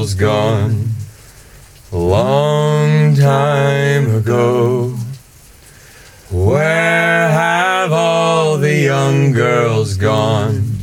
girls gone a long time ago. Where have all the young girls gone?